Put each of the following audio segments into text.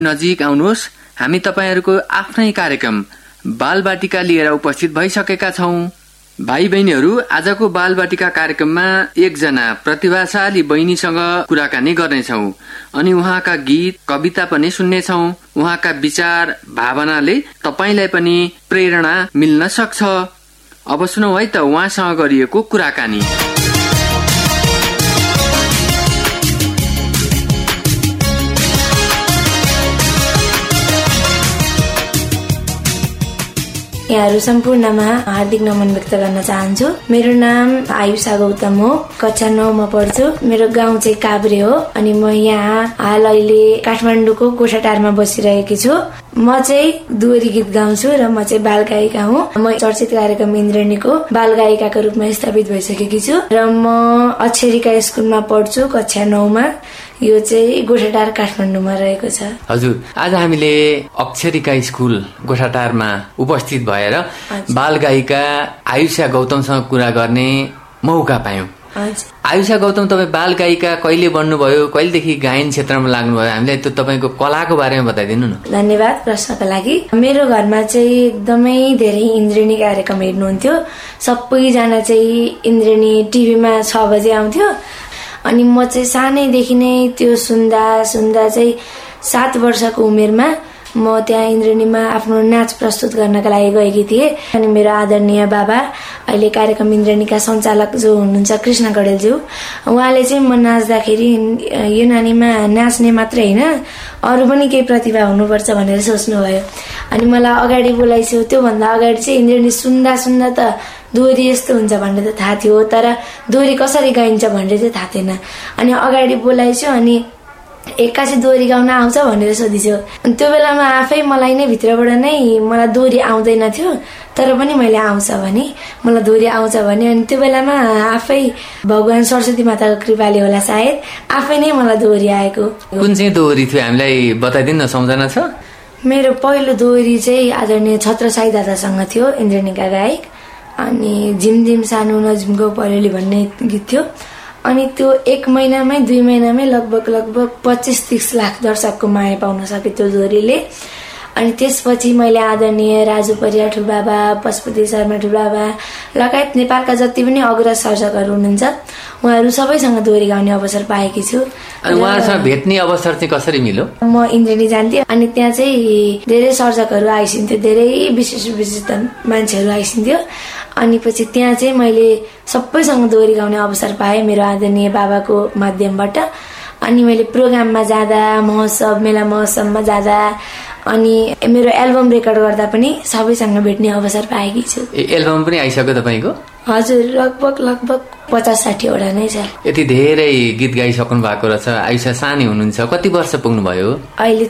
नजिक आउनुहोस्, हामी तपाईहरूको आफ्नै कार्यक्रम बालबाटिका लिएर उपस्थित भइसकेका छौं। भाइ बहिनीहरू, आजको बालबाटिका कार्यक्रममा एकजना प्रतिभाशाली बहिनीसँग कुराकानी गर्नेछौं अनि उहाँका गीत कविता पनि सुन्नेछौं। उहाँका विचार भावनाले तपाईलाई पनि प्रेरणा मिल्न सक्छ। अब सुनौ है त उहाँसँग गरिएको कुराकानी। यहाँहरू सम्पूर्णमा हार्दिक नमन व्यक्त गर्न चाहन्छु। मेरो नाम आयुषा गौतम हो, कक्षा 9 मा पढ्छु। मेरो गाउँ चाहिँ काभ्रे हो अनि म यहाँ हाल अहिले काठमाडौँको कोठाटारमा बसिरहेकी छु। म चाहिँ दोहोरी गीत गाउँछु र म चाहिँ बाल गायिका हुँ। म चर्चित कार्यक्रम इन्द्रेणीको बाल गायिकाको रूपमा स्थापित भइसकेकी छु र म अक्षरिका स्कुलमा पढ्छु कक्षा 9 मा। यो चाहिँ गोठाटार काठमाडौँमा रहेको छ। हजुर, आज हामीले अक्षरिका स्कुल गोठाटारमा उपस्थित भएर बाल गायिका आयुषा गौतमसँग कुरा गर्ने मौका पायौं। आयुषा गौतम, तपाईँ बाल गायिका कहिले बन्नुभयो, कहिलेदेखि गायन क्षेत्रमा लाग्नुभयो? हामीलाई त तपाईँको कलाको बारेमा बताइदिनु न। धन्यवाद प्रश्नको लागि। मेरो घरमा चाहिँ एकदमै धेरै इन्द्रेणी कार्यक्रम हेर्नुहुन्थ्यो। सबैजना चाहिँ इन्द्रेणी टिभीमा 6 बजे आउँथ्यो अनि म चाहिँ सानैदेखि नै त्यो सुन्दा चाहिँ 7 वर्षको उमेरमा म त्यहाँ इन्द्रेणीमा आफ्नो नाच प्रस्तुत गर्नका लागि गएकी थिएँ। अनि मेरो आदरणीय बाबा, अहिले कार्यक्रम इन्द्रेणीका सञ्चालक जो हुनुहुन्छ कृष्ण गडेलज्यू, उहाँले चाहिँ म नाच्दाखेरि यो नानीमा नाच्ने मात्रै होइन, अरू पनि केही प्रतिभा हुनुपर्छ भनेर सोच्नुभयो। अनि मलाई अगाडि बोलाइसो। त्योभन्दा अगाडि चाहिँ इन्द्रेणी सुन्दा त दोहोरी यस्तो हुन्छ भनेर त थाहा थियो, तर दोहोरी कसरी गाइन्छ भनेर चाहिँ थाहा थिएन। अनि अगाडि बोलाइसो अनि एक्कासी दोहोरी गाउन आउँछ भनेर सोधिसो। अनि त्यो बेलामा आफै मलाई नै भित्रबाट नै मलाई दोहोरी आउँदैन थियो, तर पनि मैले आउँछ भने मलाई दोहोरी आउँछ भने अनि त्यो बेलामा आफै भगवान सरस्वती माताको कृपाले होला सायद आफै नै मलाई दोहोरी आएको। कुन चाहिँ दोहोरी थियो हामीलाई बताइदिनु न, सम्झना छ? मेरो पहिलो दोहोरी चाहिँ आदरणीय छत्रसाई दादासँग थियो, इन्द्रेणीका गायक। अनि झिमझिम सानो नजिमको परेली भन्ने गीत थियो। अनि त्यो 1 महिनामै 2 महिनामै लगभग 25-30 लाख दर्शकको माया पाउन सके त्यो दोहोरीले। अनि त्यसपछि मैले आदरणीय राजु परियार ठुलबाबा, पशुपति शर्मा ठुलबाबा लगायत नेपालका जति पनि अग्रज सर्जकहरू हुनुहुन्छ उहाँहरू सबैसँग दोहोरी गाउने अवसर पाएकी छु। अनि उहाँसँग भेट्ने अवसर चाहिँ कसरी मिल्यो? म इन्द्रेणी जान्थेँ अनि त्यहाँ चाहिँ धेरै सर्जकहरू आइसिन्थ्यो, धेरै विशिष्ट मान्छेहरू आइसिन्थ्यो। अनि पछि त्यहाँ चाहिँ मैले सबैसँग दोहोरी गाउने अवसर पाएँ मेरो आदरणीय बाबाको माध्यमबाट। अनि मैले प्रोग्राममा जाँदा, महोत्सव मेला महोत्सवमा जाँदा अनि मेरो एल्बम रेकर्ड गर्दा पनि सबैसँग भेट्ने अवसर पाएकी छु। एल्बम पनि आइसक्यो तपाईँको? हजुर, लगभग 50-60 वटा नै छ। यति धेरै गीत गाइसक्नु भएको रहेछ। आयुषा सानै हुनुहुन्छ, कति वर्ष पुग्नु भयो? अहिले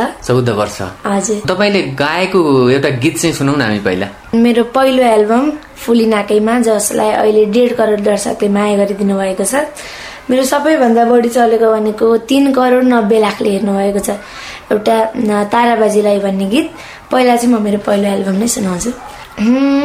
14 वर्ष। हजुर। तपाईँले गाएको एउटा गीत चाहिँ सुनौ न हामी पहिला। मेरो पहिलो एल्बम फुली नाकैमा, जसलाई अहिले 1.5 करोड दर्शकले माया गरिदिनु भएको छ। मेरो सबैभन्दा बढी चलेको भनेको 3 करोड 90 लाखले हेर्नु भएको छ एउटा ताराबाजीलाई भन्ने गीत। पहिला चाहिँ म मेरो पहिलो एल्बम नै सुनाउँछु।